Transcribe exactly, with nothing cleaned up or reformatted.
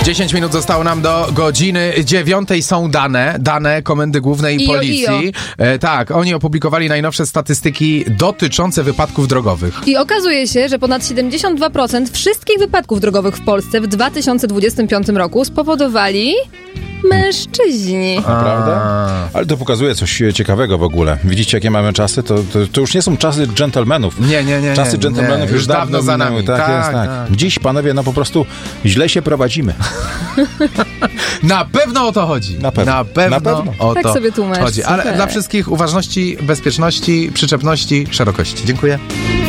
dziesięć minut zostało nam do godziny dziewiątej. Są dane, dane Komendy Głównej Ijo, Policji. ijo. E, tak, oni opublikowali najnowsze statystyki dotyczące wypadków drogowych. I okazuje się, że ponad siedemdziesiąt dwa procent wszystkich wypadków drogowych w Polsce w dwa tysiące dwudziestym piątym roku spowodowali mężczyźni. Naprawdę? Ale to pokazuje coś ciekawego w ogóle. Widzicie, jakie mamy czasy? To, to, to już nie są czasy dżentelmenów. Nie, nie, nie. Czasy nie, dżentelmenów nie, już, już dawno za minęły. nami. Tak, Tak, jest, tak. tak. Dziś, panowie, no po prostu źle się prowadzimy. Na pewno o to chodzi. Na pewno. Na pewno, Na pewno. o Tak to sobie tłumacz, chodzi. Ale super. dla wszystkich uważności, bezpieczności, przyczepności, szerokości. Dziękuję.